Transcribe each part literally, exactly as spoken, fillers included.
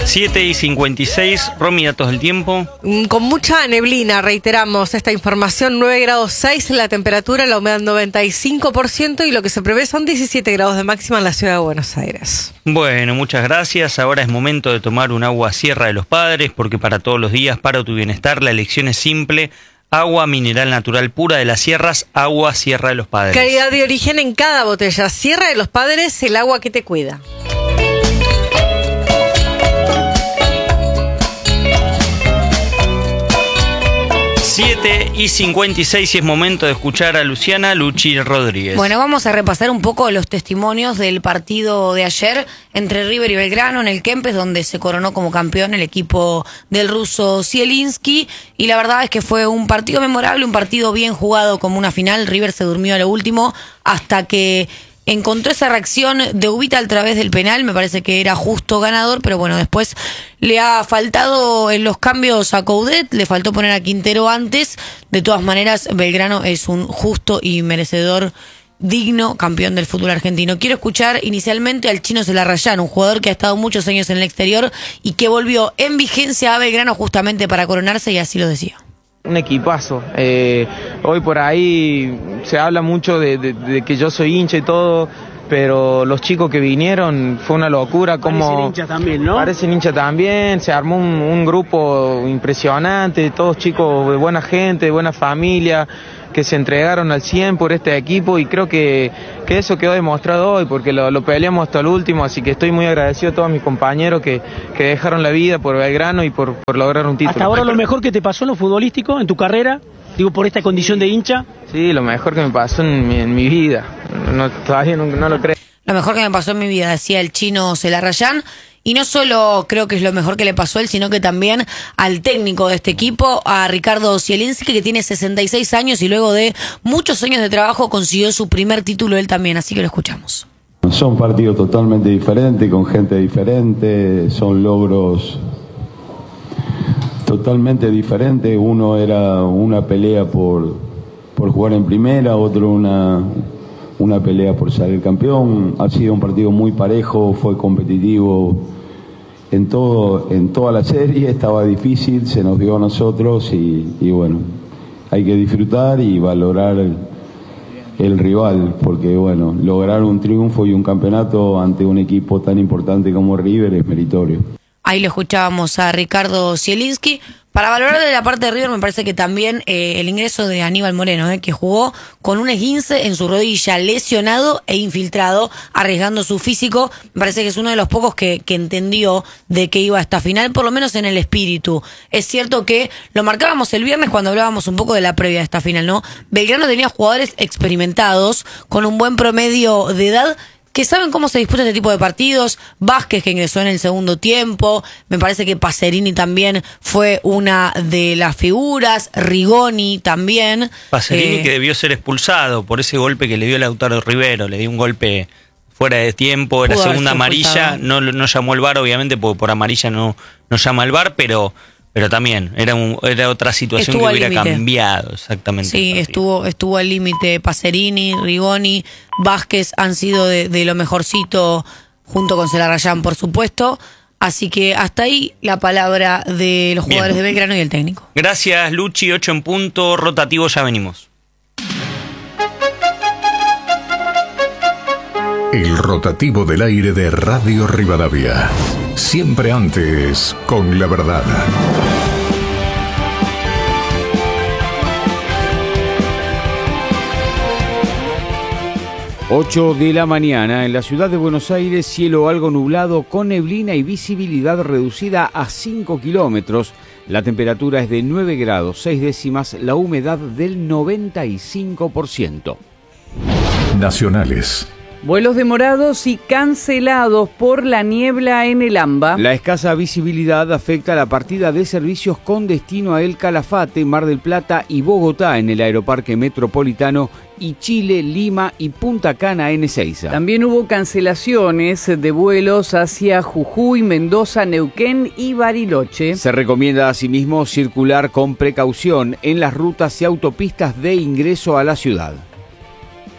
siete y cincuenta y seis, Romy, datos del tiempo. Con mucha neblina, reiteramos esta información, nueve grados seis la temperatura, la humedad noventa y cinco por ciento y lo que se prevé son diecisiete grados de máxima en la ciudad de Buenos Aires. Bueno, muchas gracias. Ahora es momento de tomar un agua Sierra de los Padres, porque para todos los días, para tu bienestar, la elección es simple. Agua mineral natural pura de las sierras, agua Sierra de los Padres. Calidad de origen en cada botella. Sierra de los Padres, el agua que te cuida. siete y cincuenta y seis y es momento de escuchar a Luciana Luchi Rodríguez. Bueno, vamos a repasar un poco los testimonios del partido de ayer entre River y Belgrano en el Kempes, donde se coronó como campeón el equipo del ruso Zielinski. Y la verdad es que fue un partido memorable, un partido bien jugado como una final. River se durmió a lo último hasta que encontró esa reacción de Ubita a través del penal. Me parece que era justo ganador, pero bueno, después le ha faltado en los cambios a Coudet, le faltó poner a Quintero antes. De todas maneras, Belgrano es un justo y merecedor, digno campeón del fútbol argentino. Quiero escuchar inicialmente al Chino Celarrayán, un jugador que ha estado muchos años en el exterior y que volvió en vigencia a Belgrano justamente para coronarse, y así lo decía. Un equipazo. Eh, hoy por ahí se habla mucho de, de, de que yo soy hincha y todo, pero los chicos que vinieron fue una locura. Como parecen hincha también, ¿no? Parecen hincha también, se armó un, un grupo impresionante, todos chicos de buena gente, de buena familia, que se entregaron al cien por este equipo, y creo que, que eso quedó demostrado hoy, porque lo, lo peleamos hasta el último, así que estoy muy agradecido a todos mis compañeros que, que dejaron la vida por Belgrano y por, por lograr un título. ¿Hasta ahora lo mejor que te pasó en lo futbolístico, en tu carrera? Digo, por esta condición de hincha. Sí, lo mejor que me pasó en mi, en mi vida, no, todavía no, no lo creo. Lo mejor que me pasó en mi vida, decía el Chino Celarrayán. Y no solo creo que es lo mejor que le pasó a él, sino que también al técnico de este equipo, a Ricardo Zielinski, que tiene sesenta y seis años y luego de muchos años de trabajo consiguió su primer título él también, así que lo escuchamos. Son partidos totalmente diferentes, con gente diferente, son logros totalmente diferentes. Uno era una pelea por, por jugar en primera, otro una... una pelea por salir campeón. Ha sido un partido muy parejo, fue competitivo en todo, en toda la serie, estaba difícil, se nos dio a nosotros y, y bueno, hay que disfrutar y valorar el, el rival, porque bueno, lograr un triunfo y un campeonato ante un equipo tan importante como River es meritorio. Ahí lo escuchábamos a Ricardo Zielinski. Para valorar de la parte de River, me parece que también eh, el ingreso de Aníbal Moreno, eh, que jugó con un esguince en su rodilla, lesionado e infiltrado, arriesgando su físico. Me parece que es uno de los pocos que, que entendió de que iba a esta final, por lo menos en el espíritu. Es cierto que lo marcábamos el viernes cuando hablábamos un poco de la previa de esta final, ¿no? Belgrano tenía jugadores experimentados, con un buen promedio de edad, que saben cómo se disputa este tipo de partidos. Vázquez, que ingresó en el segundo tiempo, me parece que Pacerini también fue una de las figuras, Rigoni también. Pacerini eh, que debió ser expulsado por ese golpe que le dio Lautaro Rivero, le dio un golpe fuera de tiempo, era segunda amarilla, no, no llamó el V A R obviamente, porque por amarilla no, no llama el V A R, pero... Pero también era un, era otra situación estuvo que hubiera límite. cambiado, exactamente. Sí, estuvo estuvo al límite. Pacerini, Rigoni, Vázquez han sido de, de lo mejorcito, junto con Celarrayán, por supuesto. Así que hasta ahí la palabra de los jugadores Bien. de Belgrano y el técnico. Gracias, Luchi. ocho en punto, rotativo, ya venimos. El rotativo del aire de Radio Rivadavia. Siempre antes con la verdad. ocho de la mañana en la ciudad de Buenos Aires, cielo algo nublado con neblina y visibilidad reducida a cinco kilómetros. La temperatura es de nueve grados, seis décimas, la humedad del noventa y cinco por ciento. Nacionales. Vuelos demorados y cancelados por la niebla en el AMBA. La escasa visibilidad afecta la partida de servicios con destino a El Calafate, Mar del Plata y Bogotá en el Aeroparque Metropolitano, y Chile, Lima y Punta Cana en Ezeiza. También hubo cancelaciones de vuelos hacia Jujuy, Mendoza, Neuquén y Bariloche. Se recomienda asimismo circular con precaución en las rutas y autopistas de ingreso a la ciudad.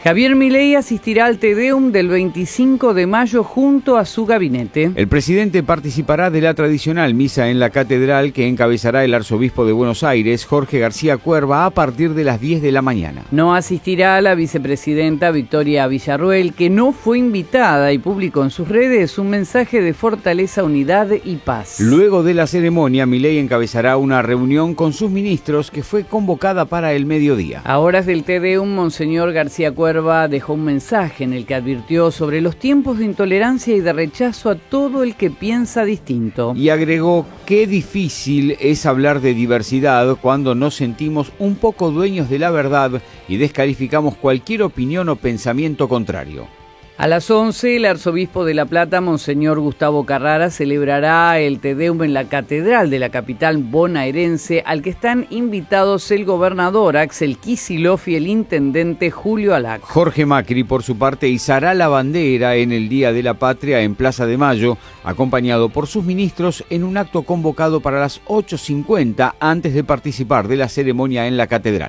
Javier Milei asistirá al Te Deum del veinticinco de mayo junto a su gabinete. El presidente participará de la tradicional misa en la catedral que encabezará el arzobispo de Buenos Aires, Jorge García Cuerva, a partir de las diez de la mañana. No asistirá la vicepresidenta Victoria Villarruel, que no fue invitada y publicó en sus redes un mensaje de fortaleza, unidad y paz. Luego de la ceremonia, Milei encabezará una reunión con sus ministros que fue convocada para el mediodía. A horas del Te Deum, Monseñor García Cuerva dejó un mensaje en el que advirtió sobre los tiempos de intolerancia y de rechazo a todo el que piensa distinto. Y agregó: qué difícil es hablar de diversidad cuando nos sentimos un poco dueños de la verdad y descalificamos cualquier opinión o pensamiento contrario. A las once, el arzobispo de La Plata, Monseñor Gustavo Carrara, celebrará el Te Deum en la catedral de la capital bonaerense, al que están invitados el gobernador Axel Kicillof y el intendente Julio Alac. Jorge Macri, por su parte, izará la bandera en el Día de la Patria en Plaza de Mayo, acompañado por sus ministros en un acto convocado para las ocho cincuenta antes de participar de la ceremonia en la catedral.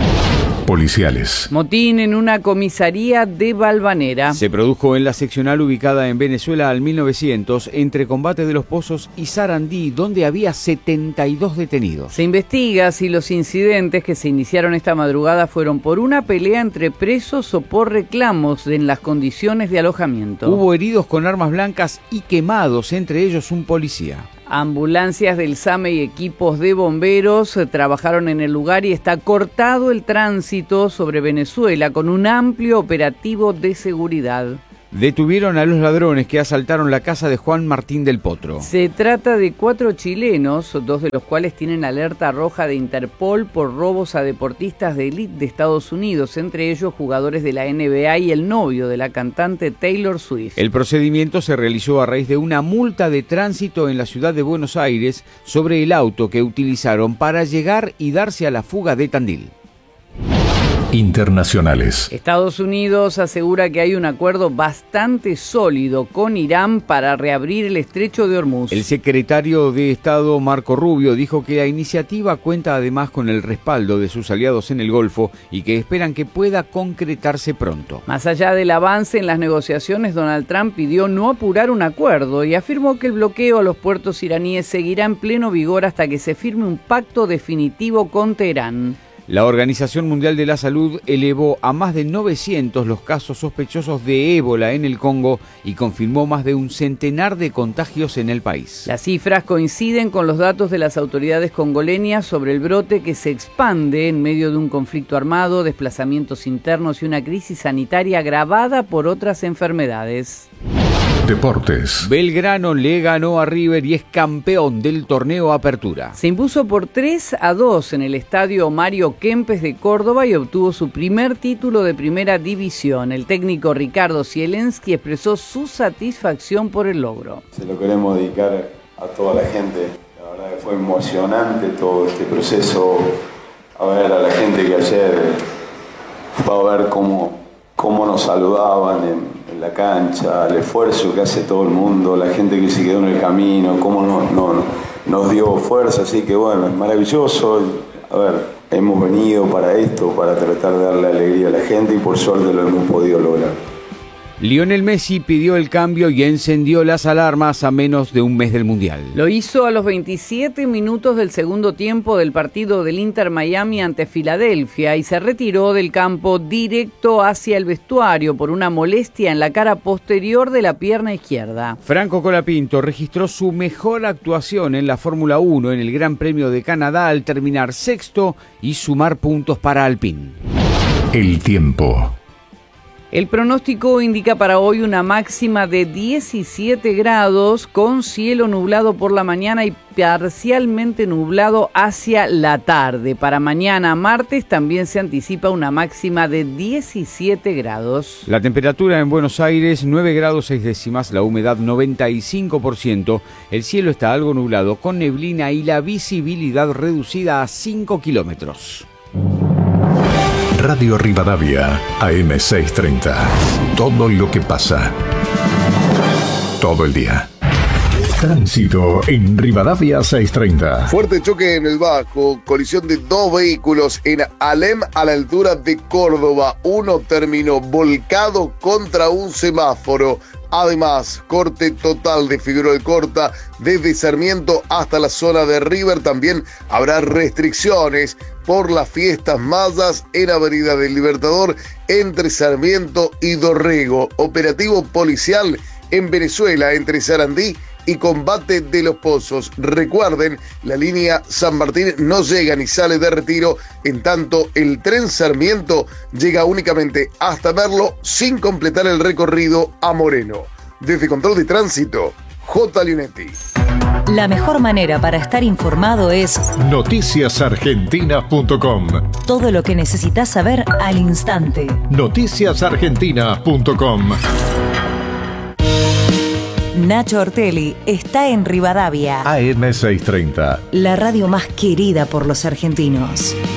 Policiales. Motín en una comisaría de Valvanera. Se produjo en la seccional ubicada en Venezuela al mil novecientos, entre Combate de los Pozos y Sarandí, donde había setenta y dos detenidos. Se investiga si los incidentes que se iniciaron esta madrugada fueron por una pelea entre presos o por reclamos en las condiciones de alojamiento. Hubo heridos con armas blancas y quemados, entre ellos un policía. Ambulancias del SAME y equipos de bomberos trabajaron en el lugar y está cortado el tránsito sobre Venezuela con un amplio operativo de seguridad. Detuvieron a los ladrones que asaltaron la casa de Juan Martín del Potro. Se trata de cuatro chilenos, dos de los cuales tienen alerta roja de Interpol por robos a deportistas de élite de Estados Unidos, entre ellos jugadores de la N B A y el novio de la cantante Taylor Swift. El procedimiento se realizó a raíz de una multa de tránsito en la ciudad de Buenos Aires sobre el auto que utilizaron para llegar y darse a la fuga de Tandil. Internacionales. Estados Unidos asegura que hay un acuerdo bastante sólido con Irán para reabrir el estrecho de Hormuz. El secretario de Estado Marco Rubio dijo que la iniciativa cuenta además con el respaldo de sus aliados en el Golfo y que esperan que pueda concretarse pronto. Más allá del avance en las negociaciones, Donald Trump pidió no apurar un acuerdo y afirmó que el bloqueo a los puertos iraníes seguirá en pleno vigor hasta que se firme un pacto definitivo con Teherán. La Organización Mundial de la Salud elevó a más de novecientos los casos sospechosos de ébola en el Congo y confirmó más de un centenar de contagios en el país. Las cifras coinciden con los datos de las autoridades congoleñas sobre el brote que se expande en medio de un conflicto armado, desplazamientos internos y una crisis sanitaria agravada por otras enfermedades. Deportes. Belgrano le ganó a River y es campeón del torneo Apertura. Se impuso por tres a dos en el estadio Mario Kempes de Córdoba y obtuvo su primer título de primera división. El técnico Ricardo Zielinski expresó su satisfacción por el logro. Se lo queremos dedicar a toda la gente. La verdad que fue emocionante todo este proceso. A ver a la gente que ayer fue a ver cómo, cómo nos saludaban en en la cancha, el esfuerzo que hace todo el mundo, la gente que se quedó en el camino, cómo nos, no, nos dio fuerza, así que bueno, es maravilloso. A ver, hemos venido para esto, para tratar de darle alegría a la gente y por suerte lo hemos podido lograr. Lionel Messi pidió el cambio y encendió las alarmas a menos de un mes del Mundial. Lo hizo a los veintisiete minutos del segundo tiempo del partido del Inter Miami ante Filadelfia y se retiró del campo directo hacia el vestuario por una molestia en la cara posterior de la pierna izquierda. Franco Colapinto registró su mejor actuación en la Fórmula uno en el Gran Premio de Canadá al terminar sexto y sumar puntos para Alpine. El tiempo. El pronóstico indica para hoy una máxima de diecisiete grados con cielo nublado por la mañana y parcialmente nublado hacia la tarde. Para mañana martes también se anticipa una máxima de diecisiete grados. La temperatura en Buenos Aires nueve grados seis décimas, la humedad noventa y cinco por ciento, el cielo está algo nublado con neblina y la visibilidad reducida a cinco kilómetros. Radio Rivadavia, A M seiscientos treinta. Todo lo que pasa. Todo el día. Tránsito en Rivadavia seiscientos treinta. Fuerte choque en el Bajo, colisión de dos vehículos en Alem a la altura de Córdoba. Uno terminó volcado contra un semáforo. Además, corte total de Figueroa Alcorta desde Sarmiento hasta la zona de River. También habrá restricciones por las fiestas mayas en Avenida del Libertador entre Sarmiento y Dorrego. Operativo policial en Venezuela entre Sarandí y Combate de los Pozos. Recuerden, la línea San Martín no llega ni sale de Retiro, en tanto el tren Sarmiento llega únicamente hasta Merlo sin completar el recorrido a Moreno. Desde Control de Tránsito, J. Leonetti. La mejor manera para estar informado es noticias argentinas punto com. Todo lo que necesitas saber al instante. noticias argentinas punto com. Nacho Ortelli está en Rivadavia. A M seiscientos treinta. La radio más querida por los argentinos.